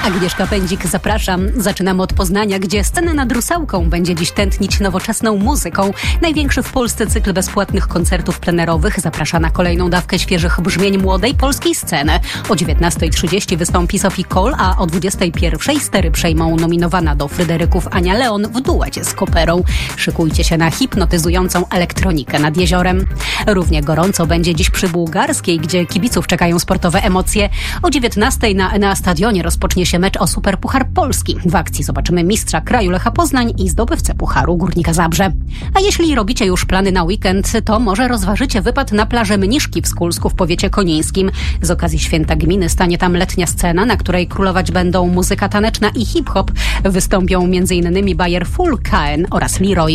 Agnieszka Pędzik, zapraszam. Zaczynamy od Poznania, gdzie scenę nad Rusałką będzie dziś tętnić nowoczesną muzyką. Największy w Polsce cykl bezpłatnych koncertów plenerowych zaprasza na kolejną dawkę świeżych brzmień młodej polskiej sceny. O 19:30 wystąpi Sophie Cole, a o 21:00 stery przejmą nominowana do Fryderyków Ania Leon w duecie z Koperą. Szykujcie się na hipnotyzującą elektronikę nad jeziorem. Równie gorąco będzie dziś przy Bułgarskiej, gdzie kibiców czekają sportowe emocje. O 19:00 na Enea Stadionie rozpocznie się mecz o Superpuchar Polski. W akcji zobaczymy mistrza kraju Lecha Poznań i zdobywcę Pucharu Górnika Zabrze. A jeśli robicie już plany na weekend, to może rozważycie wypad na plażę Mniszki w Skulsku w powiecie konińskim. Z okazji święta gminy stanie tam letnia scena, na której królować będą muzyka taneczna i hip-hop. Wystąpią m.in. Bayer Full, KN oraz Leroy.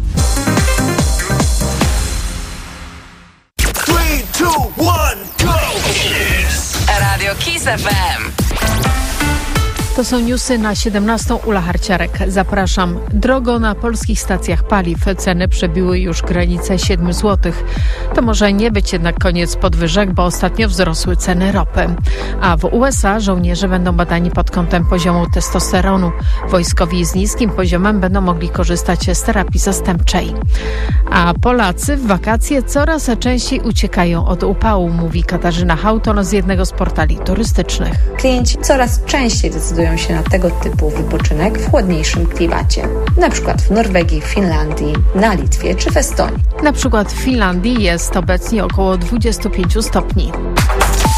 3, 2, 1, go! Radio Kiss FM. To są newsy na 17:00. Ula Harciarek. Zapraszam. Drogo na polskich stacjach paliw. Ceny przebiły już granicę 7 zł. To może nie być jednak koniec podwyżek, bo ostatnio wzrosły ceny ropy. A w USA żołnierze będą badani pod kątem poziomu testosteronu. Wojskowi z niskim poziomem będą mogli korzystać z terapii zastępczej. A Polacy w wakacje coraz częściej uciekają od upału, mówi Katarzyna Hauton z jednego z portali turystycznych. Klienci coraz częściej decydują się na tego typu wypoczynek w chłodniejszym klimacie. Na przykład w Norwegii, Finlandii, na Litwie czy w Estonii. Na przykład w Finlandii jest obecnie około 25 stopni.